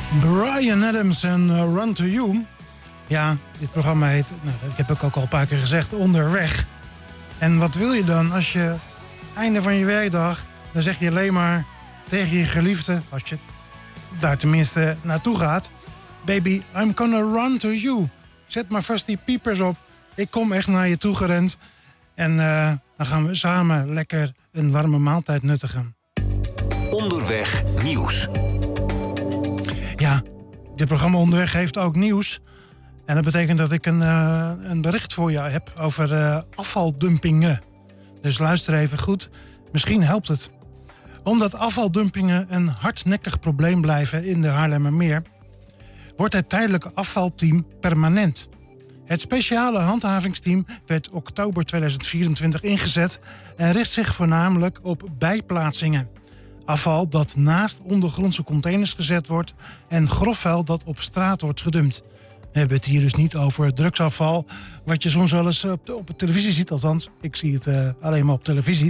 Bryan Adams en Run to You. Ja, dit programma heet, dat heb ik ook al een paar keer gezegd, Onderweg. En wat wil je dan als je einde van je werkdag, dan zeg je alleen maar tegen je geliefde, als je daar tenminste naartoe gaat, baby, I'm gonna run to you. Zet maar vast die piepers op. Ik kom echt naar je toe gerend. En dan gaan we samen lekker een warme maaltijd nuttigen. Onderweg nieuws. Ja, dit programma Onderweg heeft ook nieuws. En dat betekent dat ik een bericht voor jou heb over afvaldumpingen. Dus luister even goed. Misschien helpt het. Omdat afvaldumpingen een hardnekkig probleem blijven in de Haarlemmermeer, wordt het tijdelijke afvalteam permanent. Het speciale handhavingsteam werd oktober 2024 ingezet en richt zich voornamelijk op bijplaatsingen. Afval dat naast ondergrondse containers gezet wordt en grofvuil dat op straat wordt gedumpt. We hebben het hier dus niet over drugsafval, wat je soms wel eens op de televisie ziet. Althans, ik zie het alleen maar op televisie.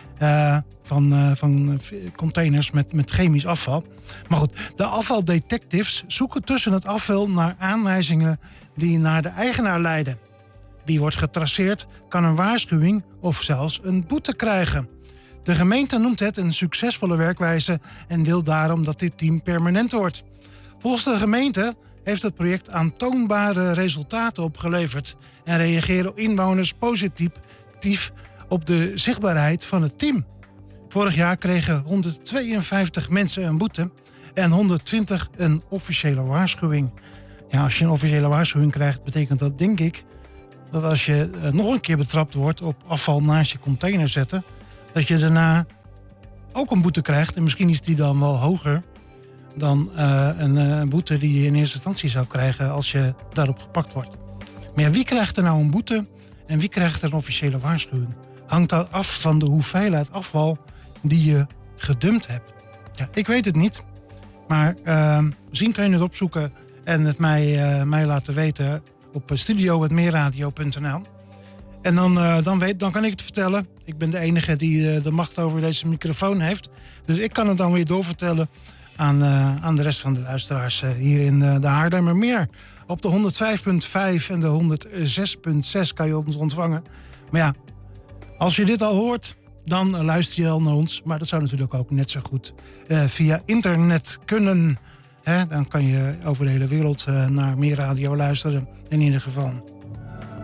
Van containers met chemisch afval. Maar goed, de afvaldetectives zoeken tussen het afval naar aanwijzingen die naar de eigenaar leiden. Wie wordt getraceerd, kan een waarschuwing of zelfs een boete krijgen. De gemeente noemt het een succesvolle werkwijze en wil daarom dat dit team permanent wordt. Volgens de gemeente heeft het project aantoonbare resultaten opgeleverd en reageren inwoners positief op de zichtbaarheid van het team. Vorig jaar kregen 152 mensen een boete en 120 een officiële waarschuwing. Ja, als je een officiële waarschuwing krijgt, betekent dat, denk ik, dat als je nog een keer betrapt wordt op afval naast je container zetten, dat je daarna ook een boete krijgt. En misschien is die dan wel hoger dan een boete die je in eerste instantie zou krijgen als je daarop gepakt wordt. Maar ja, wie krijgt er nou een boete en wie krijgt er een officiële waarschuwing? Hangt dat af van de hoeveelheid afval die je gedumpt hebt? Ja, ik weet het niet. Maar misschien kan je het opzoeken en het mij laten weten op studio@meerradio.nl. En dan kan ik het vertellen. Ik ben de enige die de macht over deze microfoon heeft. Dus ik kan het dan weer doorvertellen aan de rest van de luisteraars hier in de Haarlemmermeer. Op de 105.5 en de 106.6 kan je ons ontvangen. Maar ja, als je dit al hoort, dan luister je al naar ons. Maar dat zou natuurlijk ook net zo goed via internet kunnen. Dan kan je over de hele wereld naar meer radio luisteren in ieder geval.